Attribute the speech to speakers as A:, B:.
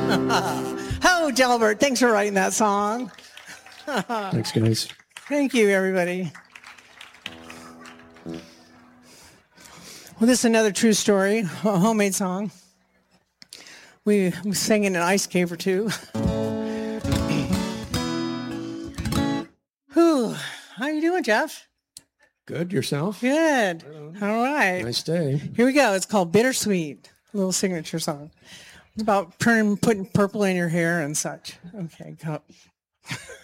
A: Oh, Delbert, thanks for writing that song.
B: Thanks, guys.
A: Thank you, everybody. Well, this is another true story, a homemade song. We sang in an ice cave or two. Whew. How you doing, Jeff?
B: Good. Yourself?
A: Good. All right.
B: Nice day.
A: Here we go. It's called Bittersweet, a little signature song. It's about putting purple in your hair and such. Okay, go.